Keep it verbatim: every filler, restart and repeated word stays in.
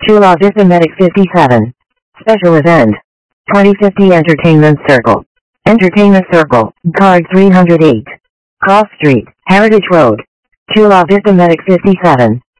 Chula Vista Medic fifty-seven. Special event. twenty fifty Entertainment Circle. Entertainment Circle, card three hundred eight. Cross Street, Heritage Road. Chula Vista Medic fifty-seven.